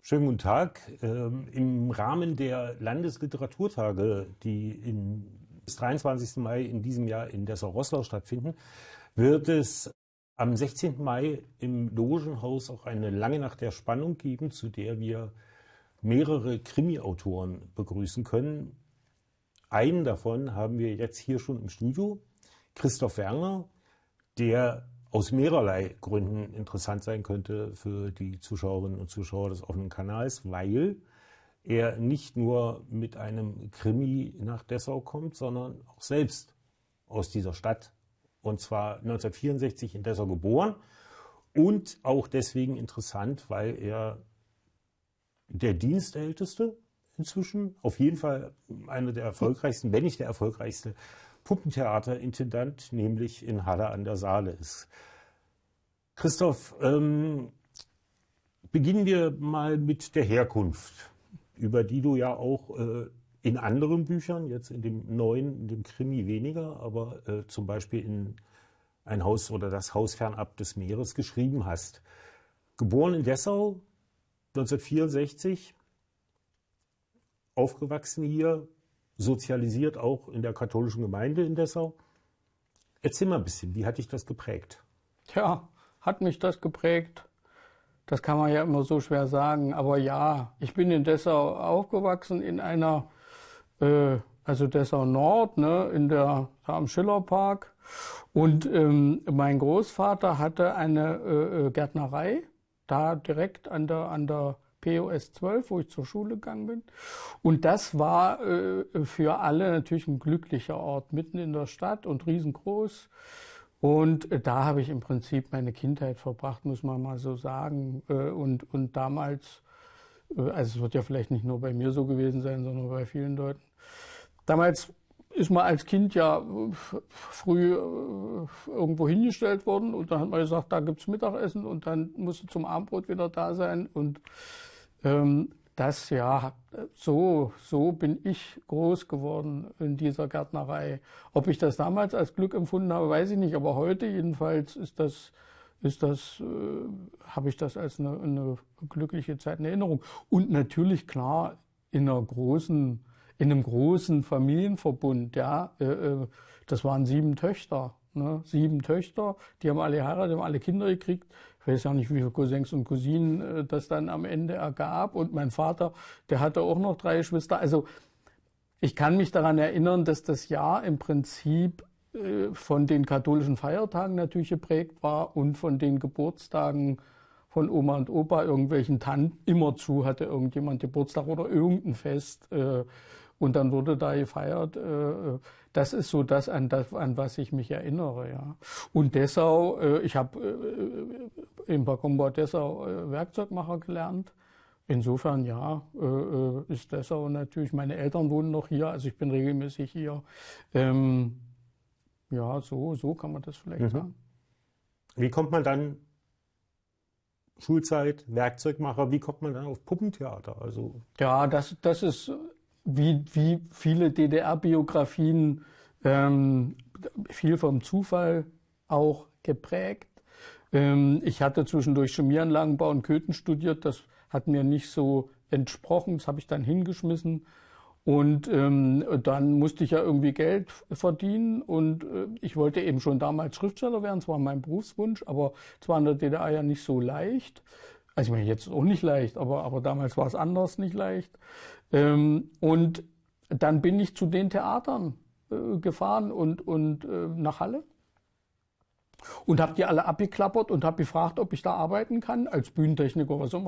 Schönen guten Tag. Im Rahmen der Landesliteraturtage, die bis 23. Mai in diesem Jahr in Dessau-Roßlau stattfinden, wird es am 16. Mai im Logenhaus auch eine lange Nacht der Spannung geben, zu der wir mehrere Krimi-Autoren begrüßen können. Einen davon haben wir jetzt hier schon im Studio, Christoph Werner, der aus mehrerlei Gründen interessant sein könnte für die Zuschauerinnen und Zuschauer des offenen Kanals, weil er nicht nur mit einem Krimi nach Dessau kommt, sondern auch selbst aus dieser Stadt, und zwar 1964 in Dessau geboren und auch deswegen interessant, weil er der Dienstälteste inzwischen, auf jeden Fall einer der erfolgreichsten, wenn nicht der erfolgreichste Puppentheaterintendant, nämlich in Halle an der Saale ist. Christoph, beginnen wir mal mit der Herkunft, über die du ja auch in anderen Büchern, jetzt in dem neuen, in dem Krimi weniger, aber zum Beispiel in Ein Haus oder Das Haus fernab des Meeres geschrieben hast. Geboren in Dessau, 1964, aufgewachsen hier, sozialisiert auch in der katholischen Gemeinde in Dessau. Erzähl mal ein bisschen, wie hat dich das geprägt? Tja, hat mich das geprägt? Das kann man ja immer so schwer sagen. Aber ja, ich bin in Dessau aufgewachsen, in einer, also Dessau Nord, ne, da am Schillerpark. Und mein Großvater hatte eine Gärtnerei, da direkt an der POS 12, wo ich zur Schule gegangen bin. Und das war für alle natürlich ein glücklicher Ort, mitten in der Stadt und riesengroß. Und da habe ich im Prinzip meine Kindheit verbracht, muss man mal so sagen. Und damals, also es wird ja vielleicht nicht nur bei mir so gewesen sein, sondern bei vielen Leuten. Damals ist man als Kind ja früh irgendwo hingestellt worden und dann hat man gesagt, da gibt's Mittagessen und dann musste zum Abendbrot wieder da sein. Und das, ja, so bin ich groß geworden in dieser Gärtnerei. Ob ich das damals als Glück empfunden habe, weiß ich nicht, aber heute jedenfalls habe ich das als eine glückliche Zeit in Erinnerung. Und natürlich, klar, in einem großen Familienverbund, ja, das waren 7 Töchter, ne? 7 Töchter, die haben alle geheiratet, haben alle Kinder gekriegt. Ich weiß ja nicht, wie viele Cousins und Cousinen das dann am Ende ergab. Und mein Vater, der hatte auch noch 3 Geschwister. Also ich kann mich daran erinnern, dass das Jahr im Prinzip von den katholischen Feiertagen natürlich geprägt war und von den Geburtstagen von Oma und Opa, irgendwelchen Tanten. Immerzu hatte irgendjemand Geburtstag oder irgendein Fest. Und dann wurde da gefeiert. Das ist so das, an was ich mich erinnere. Ja. Und Dessau, ich habe im Packung Dessau Werkzeugmacher gelernt. Insofern, ja, ist Dessau natürlich, meine Eltern wohnen noch hier, also ich bin regelmäßig hier. Ja, so kann man das vielleicht sagen. Wie kommt man dann, Schulzeit, Werkzeugmacher, wie kommt man dann auf Puppentheater? Also ja, das ist wie viele DDR-Biografien viel vom Zufall auch geprägt. Ich hatte zwischendurch Chemieanlagenbau und Köthen studiert, das hat mir nicht so entsprochen, das habe ich dann hingeschmissen. Und dann musste ich ja irgendwie Geld verdienen und ich wollte eben schon damals Schriftsteller werden, das war mein Berufswunsch, aber es war in der DDR ja nicht so leicht. Also ich meine, jetzt ist es auch nicht leicht, aber damals war es anders nicht leicht. Und dann bin ich zu den Theatern gefahren und nach Halle und habe die alle abgeklappert und habe gefragt, ob ich da arbeiten kann als Bühnentechniker oder so.